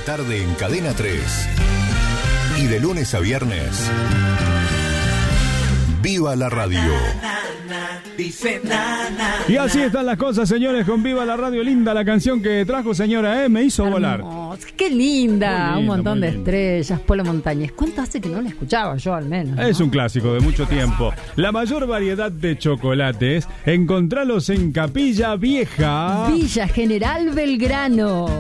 tarde en Cadena 3. Y de lunes a viernes, Viva la Radio. Y así están las cosas, señores, con Viva la Radio. Linda la canción que trajo, señora, me hizo volar. Qué linda, un montón de linda. estrellas, Polo Montañés. ¿Cuánto hace que no la escuchaba yo, al menos? Es un clásico de mucho tiempo. La mayor variedad de chocolates, encontralos en Capilla Vieja. Villa General Belgrano.